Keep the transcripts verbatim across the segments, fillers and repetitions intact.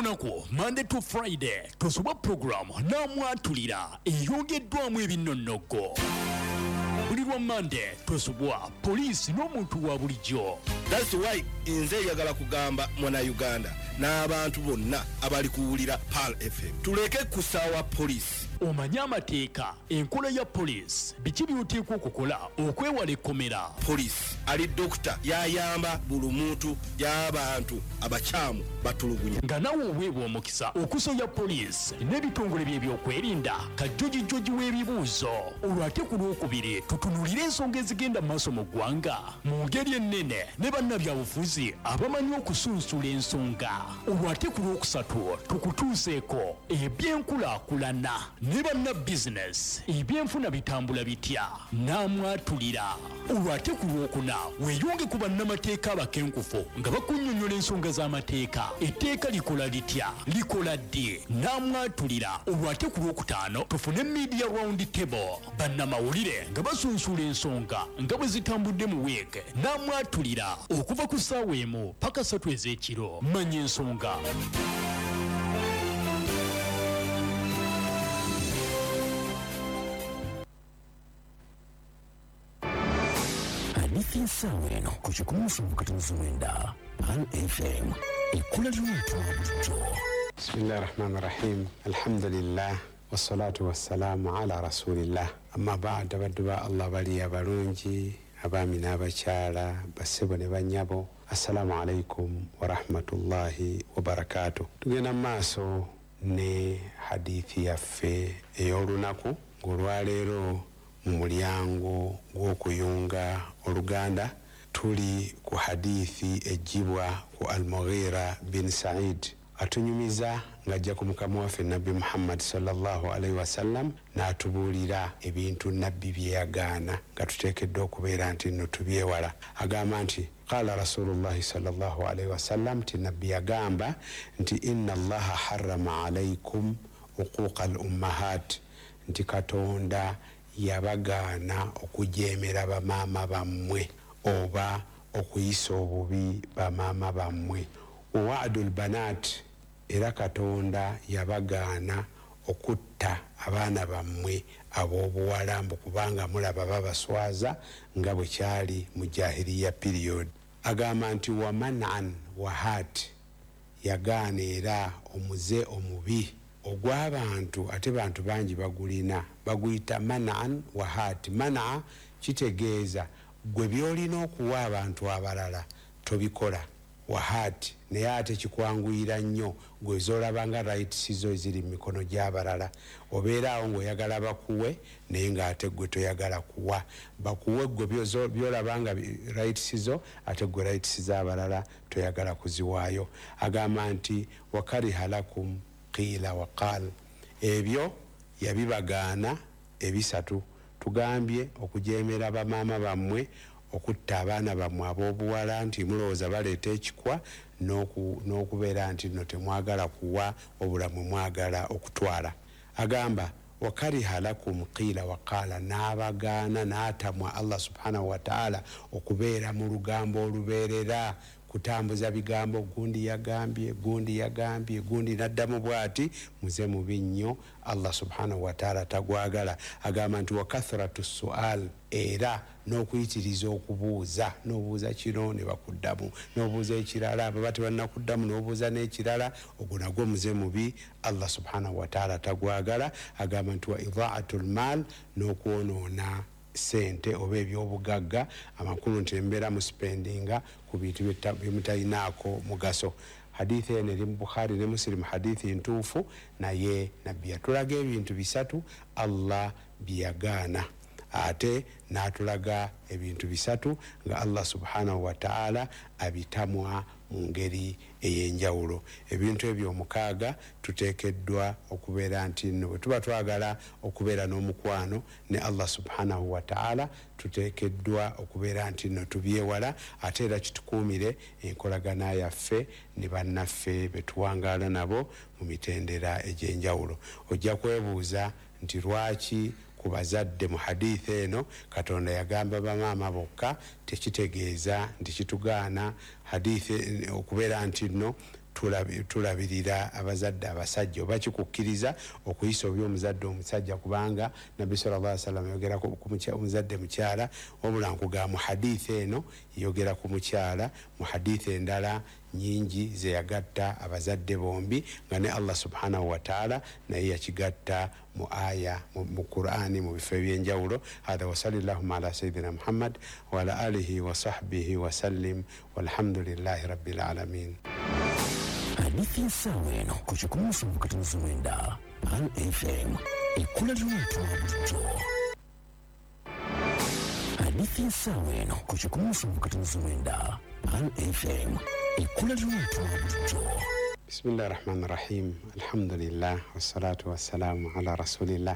lunaku Monday to Friday tusoba program namwatulira eyongeddwamu ebinnonogo. Buli lwa Monday tusobwa poliisi n'omuntu wa bulijjo. That's why inze yagala kugamba mwana Uganda n'abantu bonna abali kuwulira Pal F M tuleke kusawa poliisi. Omanya amateeka enkola ya poliisi biki by'oteekwa okukola okwewala ekkomera. Poliisi ali dokita yayamba buli muntu y'abantu abakyamu batulugunya. Nga nawe oweebwa omukisa okusoya poliisi n'ebitongole by'ebyokwerinda kajjogijogi w'ebibuuzo. Olwo ate ku lwokubiri tutunulire ensonga ezigenda mu maaso mu ggwanga mu ngeri ennene ne bannabyabufuzi abamanyi okusunsula ensonga. Olwo ate ku lwokusatu tukutuuseeko ebyenkulaakulana ne banna business ebyenfuna bitambula bitya namwatulira. Olwo ate ku lwokuna weeyonge ku bannamateeka abakenkufu nga bakunnyonnyola ensonga z'amateeka. Etteeka likola litya likola ddi namwatulira. Olwo ate ku lwokutaano tufune media round table bannamawulire nga basunsula ensonga nga bwe zitambudde mu week namwatulira okuva ku ssaawa emu paka ssatu ez'ekiro. Manya ensonga. Ensaawa eno ku kikumi mu katuufu mwenda Pal F M ekula ly'omuntu wa bulijjo. Bismillahi rahmani rahim. Alhamdulillah wassalatu wassalamu ala rasulillah. Amma ba'da baddu ba Allah bali abalungi abaami n'abakyala bassebo ne bannyabo. Assalamu alaikum wa rahmatullahi wa barakatuh. Tugenda mu maaso ne hadithi yaffe ey'olunaku ng'olwaleero mu mulyango gw'okuyunga Oluganda tuli ku hadithi ejjibwa ku Al-Mughira bin Sa'id atunyumiza ng'ajja ku mukama waffe Nabbi Muhammad sallallahu alaihi wasallam n'atubuulira ebintu nabbi bye yagaana nga tuteekeddwa okubeera nti nno tubyewala. Agamba nti qala rasulullahi sallallahu alaihi wasallam ti nabbi yagamba nti inna allaha harrama alaikum uquqa al ummahat nti Katonda yabagaana okujeemera bamaama bammwe oba okuyisa obubi bamaama bammwe. Waadul banat era Katonda yabagaana okutta abaana bammwe ab'obuwala mbu kubanga mulaba babaswaza nga bwe kyali mu jahiliya period. Agamba nti wa manan wahat yagaana era omuze omubi ogw'abantu ate bantu bangi bagulina baguyita manan wahat. Mana kitegeeza gwe byolina okuwa abantu abalala tobikola. Wahat naye ate kikwanguyira nnyo gwe zolaba nga rights zo eziri mu mikono gy'abalala. Obeera awo ng'oyagala bakuwe naye ng'ate gwe toyagala kuwa. Bakuwe gwe byolaba nga rights zo ate gwe rights z'abalala toyagala kuziwaayo. Agamba nti wakariha lakum qila wa qal. Ebyo yabibagaana ebisatu. Tugambye okujeemera bamaama bammwe, okutta abaana bammwe ab'obuwala nti mulowooza baleeta ekikwa, n'okubeera nti nno temwagala kuwa wabula mwe mwagala okutwala. Agamba wakariha lakum qila wa qala, n'abagaana n'atamwa Allah subhanahu wa ta'ala okubeera mu lugambo olubeerera, kutambuza bigambo gundi yagambye gundi yagambye gundi naddamu bwati muze mubi nnyo Allah subhanahu wa ta'ala tagwagala. Agamba nti wa kathratu sual, era n'okuyitiriza okubuuza, n'obuuza kino ne bakuddamu, n'obuuza ekirala ababa tebannakuddamu n'obuuza n'ekirala, ogwo nagwo muze mubi Allah subhanahu wa ta'ala tagwagala. Agamba nti wa idha'atul mal, n'okwonoona sente oba ebyobugagga amakulu nti embeera mu spendinga ku bintu byemutalinaako mugaso. Hadithi eno eri mu Bukhari ne Muslim, hadithi ntuufu, naye nabbi yatulaga ebintu bisatu Allah byeyagaana, ate n'atulaga ebintu bisatu nga Allah subhanahu wa ta'ala abitamwa mu ngeri ey'enjawulo. Ebintu ebyo omukaaga tuteekeddwa okubeera nti nno bwe tuba twagala okubeera n'omukwano ne Allah subhanahu wa ta'ala tuteekeddwa okubeera nti nno tubyewala, ate era kitukuumire enkolagana yaffe ne bannaffe be tuwangaala nabo mu mitendera egy'enjawulo. Ojja kwebuuza nti lwaki ku bazadde mu hadithi eno Katonda yagamba bamaama bokka, tekitegeeza nti kitugaana hadithi okubeera nti nno tulabirira abazadde abasajja oba kikukkiriza okuyisa oby omuzadde omusajja kubanga nabbi sallallahu alaihi wasallam yogera ku omuzadde mukyala wabula nkuga mu hadithi eno yogera ku mukyala mu hadithi endala nyingi zeyagatta abazadde bombi nga ne Allah subhanahu wa ta'ala naye yakigatta mu aya mu Qur'ani mu bifo ebyenjawulo. Hada wa sallallahu ala sayyidina Muhammad wa ala alihi wa sahbihi wa sallim walhamdulillahi rabbil alamin. Hadithi ya sawa eno ku kikumi mu katunuzi mwenda Al F M ekula ly'omuntu wa bulijjo. Hadithi ya sawa eno ku kikumi mu katunuzi mwenda Al F M ekula ly'omuntu wa bulijjo. Bismillahir Rahmanir Rahim. Alhamdulillah wassalatu wassalamu ala rasulillah.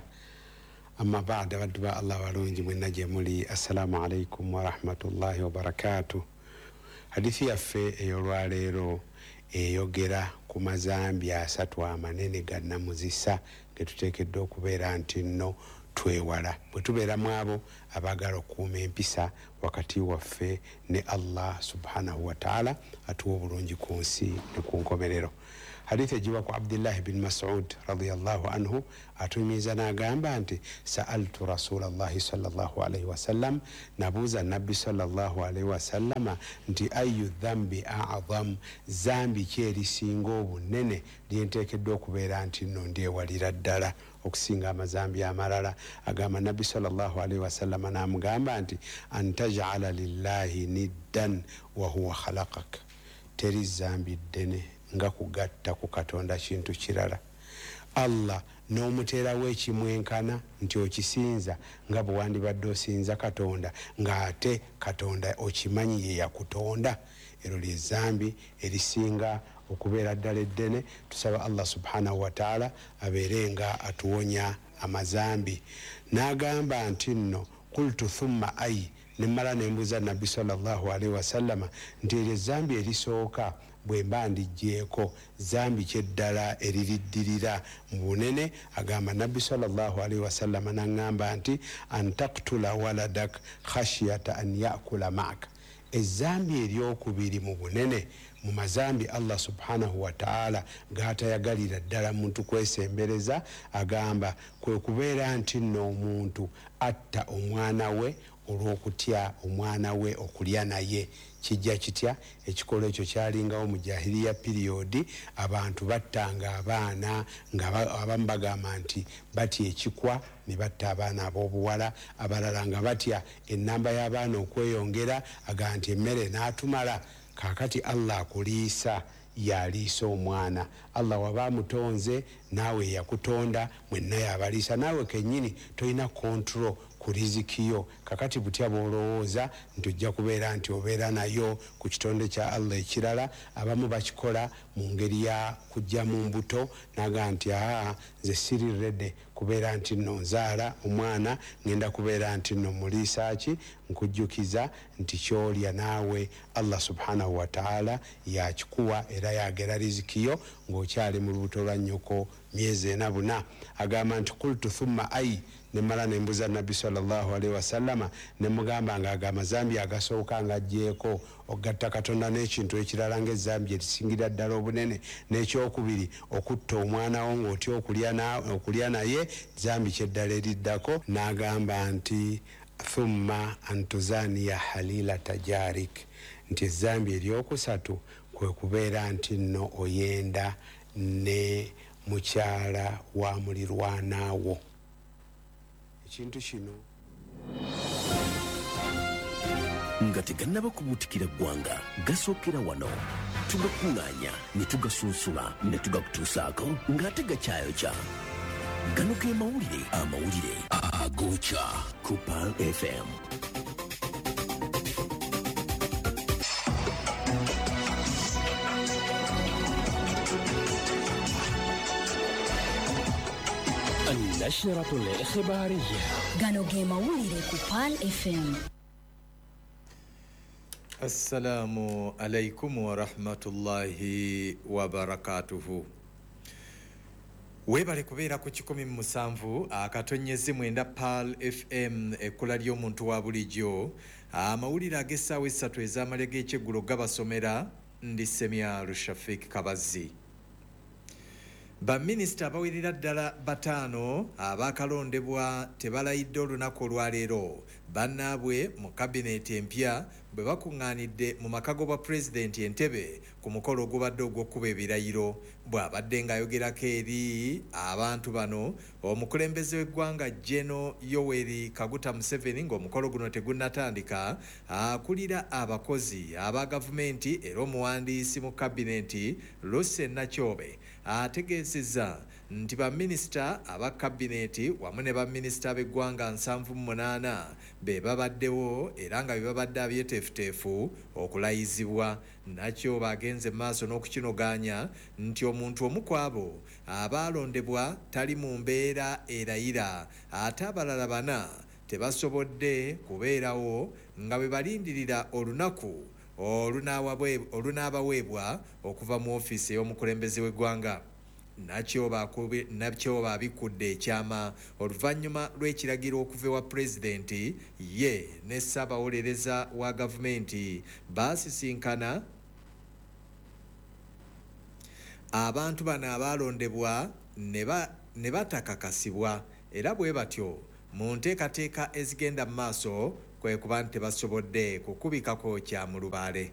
Amma ba'da badba Allah walungi mwenna gye muli. Assalamu alaikum wa rahmatullahi wa barakatuh. Hadithi yaffe ey'olwaleero eyogera ku mazambi asatu amanene gannamuzisa ge tuteekeddwa okubeera nti nno twewala bwe tubeera mu abo abaagala okukuuma empisa wakati waffe ne Allah subhanahu wa ta'ala atuwa obulungi ku nsi ne ku nkomerero. Hadithi ejiwa ku Abdullah bin Mas'ud radiyallahu anhu atumiza n'agamba nti sa'altu Rasulallahi sallallahu alaihi wasallam, nabuuza nabbi sallallahu alaihi wasallama nti ayu dhambi a'zam, zambi ki erisinga obunene lyenteekeddwa okubeera nti nno ndyewalira ddala okusinga amazambi amalala. Agamba nabbi sallallahu alaihi wasallama n'amugamba nti antaj'ala lillahi niddan wa huwa khalaqak, teri zambi ddene nga kugatta ku Katonda kintu kirala. Allah n'omuteerawo ekimwenkana nti okisinza nga bwe wandibadde osinza Katonda ng'ate Katonda okimanyi ye yakutonda. Ero lye zambi erisinga okubeera ddala eddene. Tusaba Allah subhanahu wa ta'ala abeere nga atuwonya amazambi. N'agamba nti nno qultu thumma ay, nemala nembuuza nabbi sallallahu alaihi wasallama nti eryo zambi erisooka bwe mba ndigyeko zambi kyeddala eririddirira mu bunene. Agamba nabbi sallallahu alaihi wasallama n'angamba nti antaktula waladak khashyata an yakula ma'ak, ezambi eryokubiri mu bunene mu mazambi Allah subhanahu wa ta'ala gatayagalira ddala muntu kwesembereza, agamba kwe kubeera nti nno omuntu atta omwana we olw'okutya omwana we okulya naye. Kijja kitya? Ekikolo ekyo kyalingawo mu jahiliya periodi, abantu battanga abaana nga abamu bagamba nti batya ekikwa ne batta abaana ab'obuwala, abalala nga batya ennamba y'abaana okweyongera, agamba nti emmere n'atumala. Kaakati Allah akuliisa yaliisa omwana. Allah waba mutonze naawe yakutonda, mwenna yabaliisa, naawe kennyini tolina control ku rizikiyo. Kakati butya bwolowooza nti ojja kubeera nti obeera nayo ku kitonde kya Allah ekirala. Abamu bakikola mu ngeri ya kujja mu mbuto, naga nti aa nze siriredde kubeera nti nno nzaala omwana, ngenda kubeera nti nno muliisa ki. Nkujjukiza nti kyolya naawe Allah subhanahu wa ta'ala yakikuwa era yagera rizikiyo ng'okyali mu lubuto lwa nnyoko myezi ena buna. Agamba nti qultu thumma ay, nemala nembuza nabbi sallallahu alaihi wasallama nemugamba nga aga amazambi agasooka nga ajjeeko ogatta Katonda n'ekintu ekirala ng'ezambi erisingira ddala obunene. N'ekyokubiri okutta omwana wo ng'otya okulya naye, zambi kyeddala eriddako. N'agamba nti thumma antuzaniya halila tajarik, nti ezambi eryokusatu kwe kubeera nti nno oyenda ne mukyala wa mulirwanaawo. Ekintu kino nga tegannaba kubuutikira ggwanga gasookera wano, tugakuŋŋaanya ne tugasunsula ne tugakutuusaako ng'ate gakyayokya. Gano ge mawulire, amawulire agookya ku Pearl F M. النشرة الإخبارية. gano ge mawulire ku Pearl F M. Assalamu alaikum wa rahmatullahi wa barakatuhu. Webale kubeera ku kikumi mu musanvu akatonyeze mwenda Pearl F M ekkula ly'omuntu wa bulijjo. Amawulire ag'essaawa essatu ez'amalege ekyeggulo gabasomera ndi Semyaru Shafik Kabazi. Baminisita abawerera ddala bataano abaakalondebwa tebalayidde olunaku olwaleero bannaabwe mu kabineeti empya bwe bakuŋŋaanidde mu makago bwa pulezidenti Entebbe ku mukolo ogubadde ogw'okkuba ebirayiro. Bw'abadde ng'ayogerako eri abantu bano, omukulembeze w'eggwanga General Yoweri Kaguta Museveni ng'omukolo guno tegunnatandika, akulira abakozi aba gavumenti era omuwandiisi mu kabineeti Lucy Nakyobe ategeezezza nti baminisita aba kabineeti wamu ne baminisita b'eggwanga nsanvu mu munaana be babaddewo era nga be babadde abyeteefuteefu okulayizibwa. Nakyobe agenze mu maaso n'okukinogaanya nti omuntu omu ku abo abaalondebwa tali mu mbeera erayira ate abalala bana tebasobodde kubeerawo nga bwe balindirira olunaku olunaabaweebwa okuva mu ofiisi ey'omukulembeze w'eggwanga. Nakyobe abikudde ekyama oluvannyuma lw'ekiragiro okuva ewa pulezidenti ye ne ssaabawolereza wa gavumenti baasisinkana abantu bano abaalondebwa ne batakakasibwa era bwe batyo mu nteekateeka ezigenda mu maaso kwe kuba nti tebasobodde kukubikako kya mu lubaale.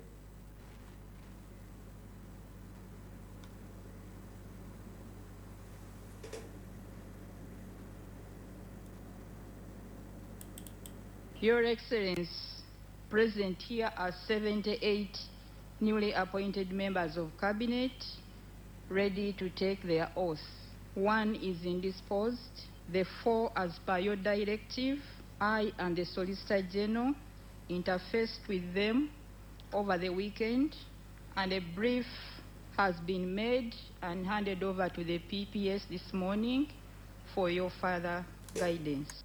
Your Excellency, present here are seventy-eight newly appointed members of Cabinet ready to take their oath. One is indisposed. The four, as per your directive, I and the Solicitor General interfaced with them over the weekend, and a brief has been made and handed over to the P P S this morning for your further guidance.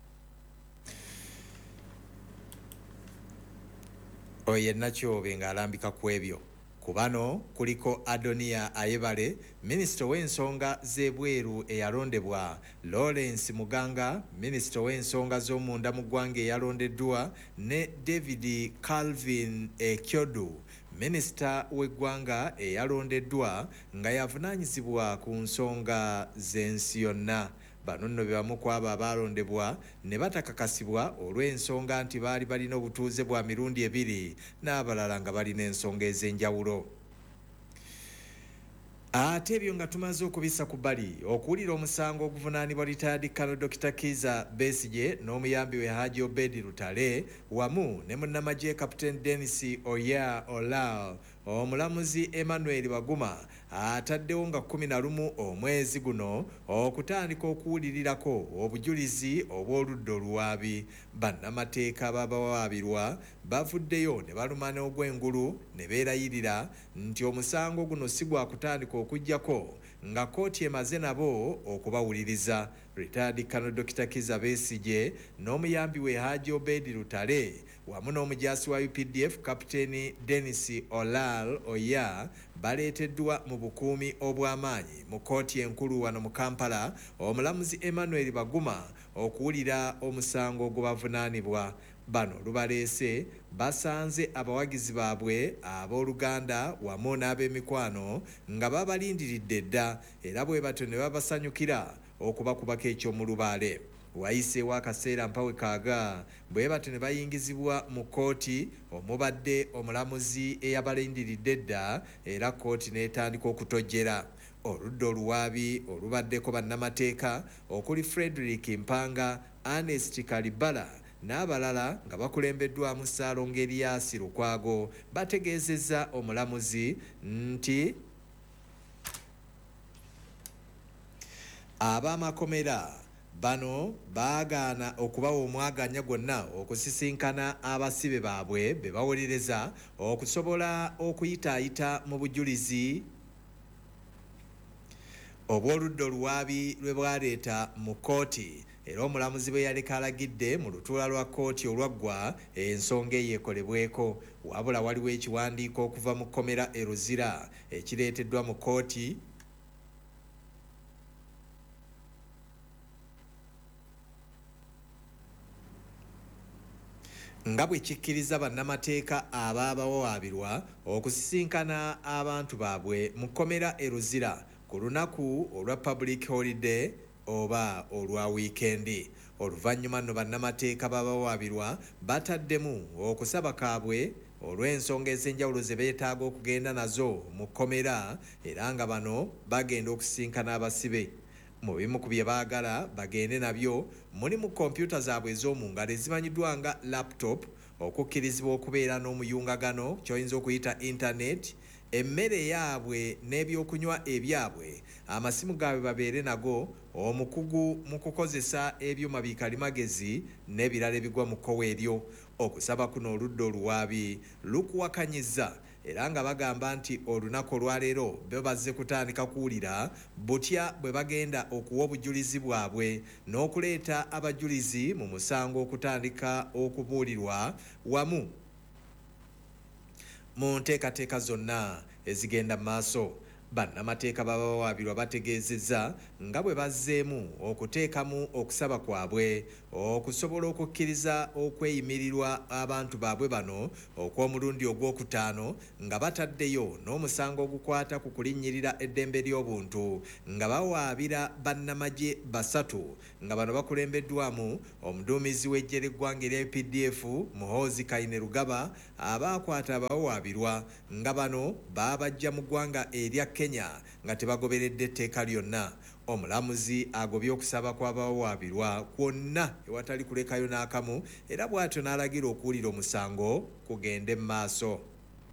Oye Nakyobe ng'alambika ku ebyo. Ku bano kuliko Adonia Ayebale, Minisita w'ensonga z'ebweru eyalondebwa, Lawrence Muganga, Minisita w'ensonga z'omunda mu ggwanga eyalondeddwa, ne David Calvin Ekyodu, Minisita w'eggwanga eyalondeddwa nga yavunaanyizibwa ku nsonga z'ensi yonna. Bano nno be bamu ku abo abaalondebwa ne batakakasibwa olw'ensonga nti baali balina obutuuze bwa mirundi ebiri n'abalala nga balina ensonga ez'enjawulo. Ate ebyo nga tumaze okubisa ku bbali okuwulira omusango oguvunaanibwa retired Colonel Doctor Kizza Besigye n'omuyambi we Haji Obedi Lutale wamu ne munnamagye Captain Dennis Oya Olao, omulamuzi Emmanuel Baguma ataddewo nga kumi na lumu omwezi guno okutandika okuwulirirako obujulizi obw'oludda oluwaabi. Bannamateeka ababawaabirwa bavuddeyo ne baluma n'ogw'engulu ne beerayirira nti omusango guno si gwa kutandika okuggyako nga kkooti emaze nabo okubawuliriza. Retired Colonel Doctor Kizza Besigye n'omuyambi we Haji Obedi Lutale wamu n'omujaasi wa U P D F Captain Dennis Olal Oya baleeteddwa mu bukuumi obw'amaanyi mu kkooti enkulu wano mu Kampala omulamuzi Emmanuel Baguma okuwulira omusango ogubavunaanibwa. Bano lubaleese basanze abawagizi baabwe abooluganda wamu n'ab'emikwano nga babalindiridde dda era bwe batyo ne babasanyukira okubakubako eky'omu lubaale. Wayiseewo akaseera mpawe kaaga bwe batyo ne bayingizibwa mu kkooti omubadde omulamuzi eyabalindiridde dda era kkooti n'etandika okutojjera. Oludda oluwaabi olubaddeko bannamateeka okuli Frederick Mpanga, Ernest Kalibala n'abalala nga bakulembeddwamu Ssaalongo Erias Lukwago bategeezezza omulamuzi nti ab'amakomera bano baagaana okubawa omwaganya gwonna okusisinkana abasibe baabwe be bawolereza okusobola okuyitaayita mu bujulizi obw'oludda oluwaabi lwe bwaleeta mu kkooti. Era omulamuzi bwe yaleka alagidde mu lutuula lwa kkooti olwaggwa ensonga eyo ekolebweko. Wabula waliwo ekiwandiiko okuva mu kkomera e Luzira ekireeteddwa mu kkooti nga bwe kikkiriza bannamateeka abaabawaabirwa okusisinkana abantu baabwe mu kkomera e Luzira ku lunaku olwa public holiday oba olwa wiikendi. Oluvannyuma nno bannamateeka baabawaabirwa bataddemu okusaba kaabwe olw'ensonga ez'enjawulo ze beetaaga okugenda nazo mu kkomera era nga bano bagenda okusisinkana abasibe. Mu bimu ku bye baagala bagende nabyo mulimu kompyuta zaabwe ez'omungalo ezimanyiddwa nga laptop, okukkirizibwa okubeera n'omuyungagano ky'oyinza okuyita internet, emmere yaabwe n'ebyokunywa ebyabwe, amasimu gaabwe babeere nago, omukugu mu kukozesa ebyuma bikalimagezi n'ebirala ebigwa mu kkowe eryo. Okusaba kuno oludda oluwaabi lukuwakanyiza era nga bagamba nti olunaku olwaleero bo bazze kutandika kuwulira butya bwe bagenda okuwa obujulizi bwabwe n'okuleeta abajulizi mu musango okutandika okubuulirwa wamu mu nteekateeka zonna ezigenda mu maaso. Bannamateeka baabawaabirwa bategeezezza nga bwe bazzeemu okuteekamu okusaba kwabwe okusobola okukkiriza okweyimirirwa abantu baabwe bano okw'omulundi ogwokutaano nga bataddeyo n'omusango ogukwata ku kulinnyirira eddembe ly'obuntu nga bawaabira bannamagye basatu nga bano bakulembeddwamu omuduumizi w'eggye ly'eggwanga erya U P D F Muhoozi Kainerugaba abaakwata abawaabirwa nga bano baabajja mu ggwanga erya Kenya nga tebagoberedde etteeka lyonna. Omulamuzi agobye okusaba kw'abawaabirwa kwonna ewatali kulekayo n'akamu era bw'atyo n'alagira okuwulira omusango kugende mu maaso.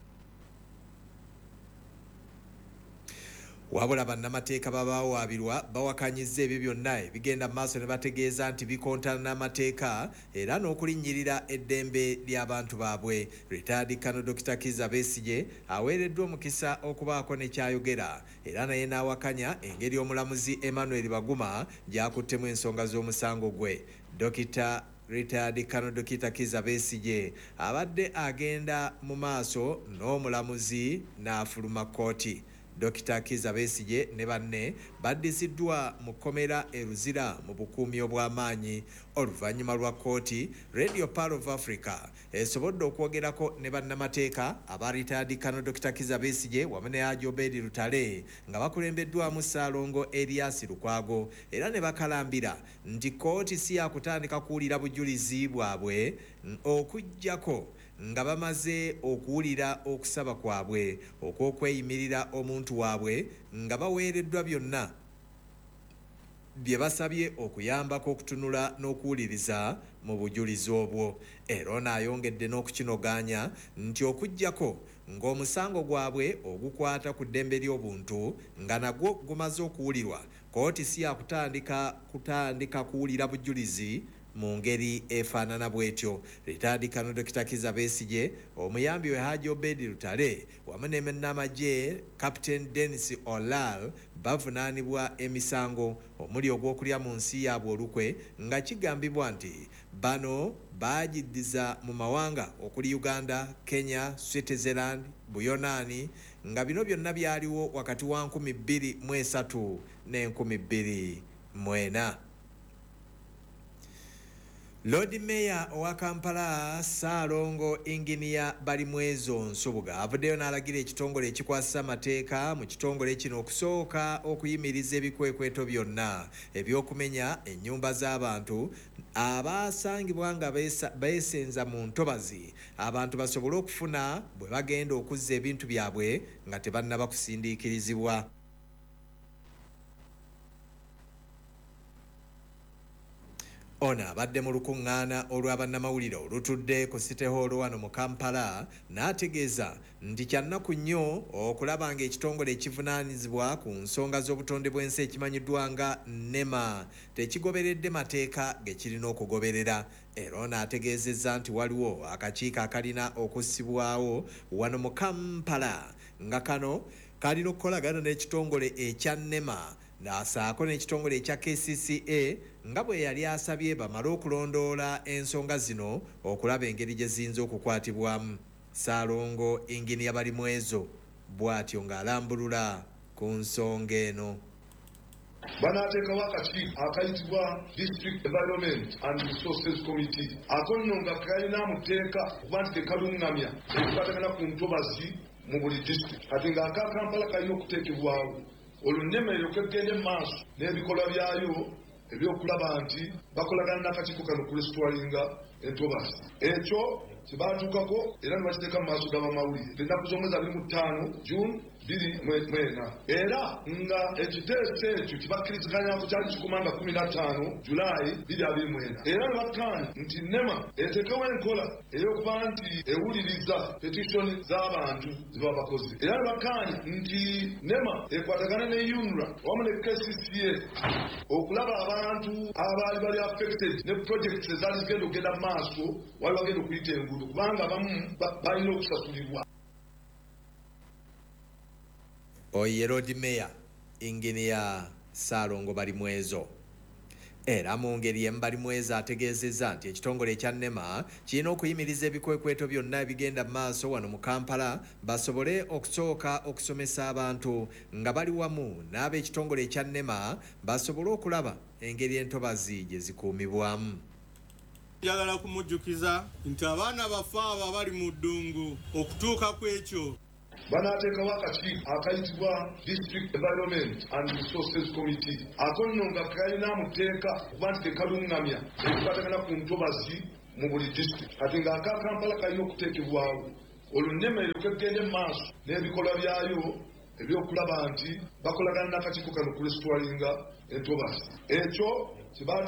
Wabula bannamateeka baabawaabirwa bawakanyizza ebyo byonna ebigenda mu maaso ne bategeeza nti bikontana n'amateeka era n'okulinnyirira eddembe ly'abantu baabwe. Retired Colonel Doctor Kizza Besigye aweereddwa omukisa okubaako ne kyayogera era naye n'awakanya engeri omulamuzi Emmanuel Baguma gy'akuttemu ensonga z'omusango gwe. Dokita Retired Colonel Doctor Kizza Besigye abadde agenda mu maaso n'omulamuzi n'afuluma kkooti. Dokita Kizza Besigye ne banne baddisiddwa mu kkomera e Luzira mu bukuumi obw'amaanyi. Oluvannyuma lwa kkooti, Radio Pearl of Africa esobodde okwogerako ne bannamateeka aba Retired Colonel Doctor Kizza Besigye wamu ne Hajji Obed Lutale nga bakulembeddwamu Ssaalongo Erias Lukwago era ne bakalambira nti kkooti si yakutandika kuwulira bujulizi bwabwe okuggyako nga bamaze okuwulira okusaba kwabwe okw'okweyimirira omuntu waabwe nga baweereddwa byonna bye basabye okuyambako okutunula n'okuwuliriza mu bujulizi obwo. Era ono ayongedde n'okukinogaanya nti okuggyako ng'omusango gwabwe ogukwata ku ddembe ly'obuntu nga nagwo gumaze okuwulirwa, kkooti si yakutandika kutandika kuwulira bujulizi mu ngeri efaanana bw'etyo. Retired Colonel Doctor Kizza Besigye, omuyambi we Hajji Obed Lutale wamu ne munnamagye Captain Dennis Olal bavunaanibwa emisango omuli ogw'okulya mu nsi yaabwe olukwe nga kigambibwa nti bano baagiddiza mu mawanga okuli Uganda, Kenya, Switzerland, Buyonaani nga bino byonna byaliwo wakati wa nkumi bbiri mu esatu n'enkumi bbiri mu ena. Lord Mayor owa Kampala Ssaalongo Engineer Balimwezo Nsubuga avuddeyo n'alagira ekitongole ekikwasisa amateeka mu kitongole kino okusooka okuyimiriza ebikwekweto byonna ebyokumenya ennyumba z'abantu abaasangibwa nga beesenza mu ntobazi abantu basobole okufuna bwe bagenda okuzza ebintu byabwe nga tebannaba kusindiikirizibwa. Ono abadde mu lukuŋŋaana olw'abannamawulire olutudde ku City Hall wano mu Kampala n'ategeeza nti kya nnaku nnyo okulaba ng'ekitongole ekivunaanyizibwa ku nsonga z'obutonde bw'ensi ekimanyiddwa nga NEMA tekigoberedde mateeka ge kirina okugoberera. Era ono ategeezezza nti waliwo akakiiko akalina okussibwawo wano mu Kampala nga kano kalina okukolagana n'ekitongole ekya NEMA n'asaako n'ekitongole ekya K C C A nga bwe yali asabye bamale okulondoola ensonga zino okulaba engeri gye ziyinza okukwatibwamu. Ssaalongo Engineer Balimwezo bw'atyo ng'alambulula ku nsonga eno. banateekawo akakiiko akayitibwa District Environment and Resources Committee. Ako nno nga kalina amuteeka kuba nti tekalungamya ebikwatagana ku ntobazi mu buli district. Kati nga aka Kampala kalina okuteekebwawo olunyemerero kegende mu maaso n'ebikolwa byayo ebyokulaba nti bakolagana n'akakiiko kano kurestoringa entobazi. Ekyo kibatuukako era ne bakiteeka mu maaso g'abamawulire ennaku z'omwezi abiri mu ttaano June biri mwena era nga ekiteeso ekyo kibakkiriziganyako kyali kikumanga kumi na ttaano Julayi biri abiri mwena era ne bakkaanya nti NEMA eteekewo enkola ey'okuba nti ewuliriza petitioni z'abantu ze baba bakoze era ne bakkaanya nti NEMA ekwatagana ne UNRA wamu ne K C C A okulaba abantu abaali bali affected ne projects ezaali zigenda okugenda mu maaso wali bagenda okuyita enguudo kubanga abamu balina okusasulibwa. Oye Road Mayor Engineer Saalongo Balimwezo era mu ngeri emu Balimwezo ategeezezza nti ekitongole ekya NEMA kirina okuyimiriza ebikwekweto byonna ebigenda mu maaso wano mu Kampala basobole okusooka okusomesa abantu nga bali wamu n'ab'ekitongole ekya NEMA basobole okulaba engeri entobazi gye zikuumibwamu. Njagala kumujjukiza nti abaana bafe abo abali mu ddungu okutuuka ku ekyo banateekawo akakiiko akayitibwa District Environment and Resources Committee. Ako nno nga kalina amuteeka kuba nti tekalungamya ebikwatagana ku ntobazi mu buli district. Kati nga aka Kampala kalina okuteekebwawo olunyemerero kegende mu maaso n'ebikolwa byayo ebyokulaba nti bakolagana n'akakiiko kano kurestoringa entobazi. Ekyo